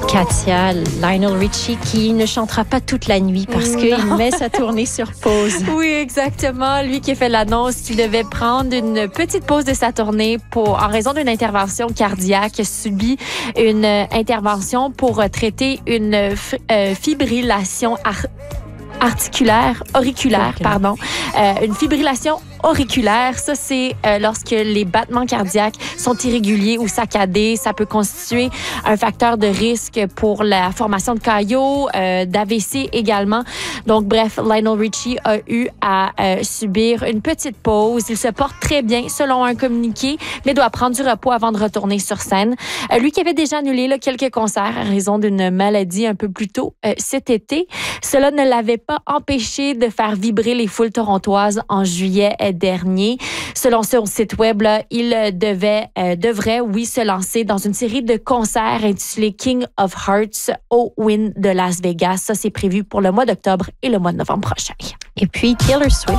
Katia, Lionel Richie qui ne chantera pas toute la nuit parce qu'il met sa tournée sur pause. Oui, exactement. Lui qui a fait l'annonce qu'il devait prendre une petite pause de sa tournée en raison d'une intervention cardiaque. Il a subi une intervention pour traiter une fibrillation auriculaire. Une fibrillation auriculaire, ça c'est lorsque les battements cardiaques sont irréguliers ou saccadés. Ça peut constituer un facteur de risque pour la formation de caillots, d'AVC également. Donc bref, Lionel Richie a eu à subir une petite pause. Il se porte très bien selon un communiqué, mais doit prendre du repos avant de retourner sur scène. Lui qui avait déjà annulé quelques concerts à raison d'une maladie un peu plus tôt cet été, cela ne l'avait pas empêché de faire vibrer les foules torontoises en juillet dernier. Selon son site web, il devrait se lancer dans une série de concerts intitulés King of Hearts au Wynn de Las Vegas. Ça, c'est prévu pour le mois d'octobre et le mois de novembre prochain. Et puis Taylor Swift